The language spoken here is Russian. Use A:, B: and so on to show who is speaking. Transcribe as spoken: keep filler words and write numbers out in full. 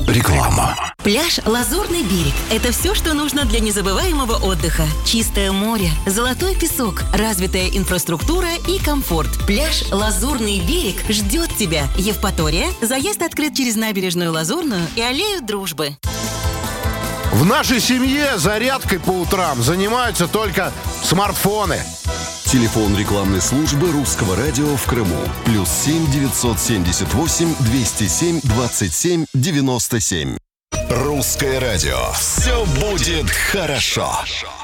A: Реклама.
B: Пляж «Лазурный берег» – это все, что нужно для незабываемого отдыха. Чистое море, золотой песок, развитая инфраструктура и комфорт. Пляж «Лазурный берег» ждет тебя. Евпатория. Заезд открыт через набережную Лазурную и аллею Дружбы.
C: В нашей семье зарядкой по утрам занимаются только смартфоны.
A: Телефон рекламной службы Русского радио в Крыму. Плюс семь девятьсот семьдесят восемь двести семь двадцать семь девяносто семь. Русское радио. Все будет хорошо.